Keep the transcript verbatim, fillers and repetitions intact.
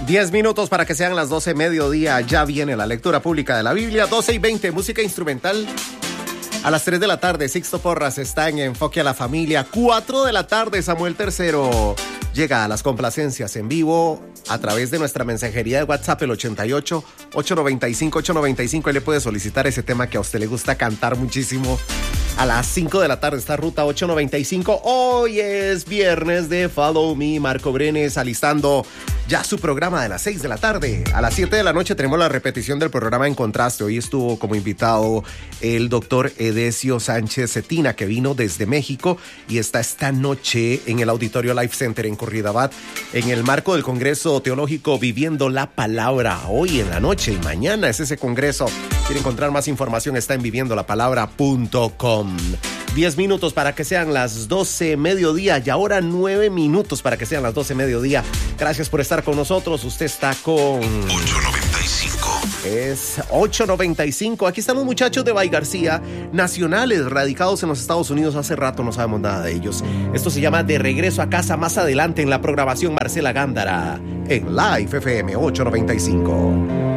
Diez minutos para que sean las doce mediodía. Ya viene la lectura pública de la Biblia. Doce y veinte, música instrumental. A las tres de la tarde, Sixto Porras está en Enfoque a la Familia. Cuatro de la tarde, Samuel Tercero llega a las complacencias en vivo a través de nuestra mensajería de WhatsApp, el ochenta y ocho, ochocientos noventa y cinco, ochocientos noventa y cinco. Ahí le puede solicitar ese tema que a usted le gusta cantar muchísimo. A las cinco de la tarde está Ruta ochocientos noventa y cinco. Hoy es viernes de Follow Me. Marco Brenes alistando ya su programa de las seis de la tarde. A las siete de la noche tenemos la repetición del programa En Contraste. Hoy estuvo como invitado el doctor Edesio Sánchez Cetina, que vino desde México y está esta noche en el Auditorio Life Center en Curridabat, en el marco del Congreso Teológico Viviendo la Palabra. Hoy en la noche y mañana es ese congreso. Quiere encontrar más información, está en viviendo la palabra punto com. Diez minutos para que sean las doce mediodía y ahora nueve minutos para que sean las doce mediodía. Gracias por estar con nosotros. Usted está con ocho noventa y cinco. Es ocho noventa y cinco. Aquí están los muchachos de Bay García, nacionales, radicados en los Estados Unidos. Hace rato no sabemos nada de ellos. Esto se llama De Regreso a Casa. Más adelante en la programación, Marcela Gándara en Live F M ocho noventa y cinco.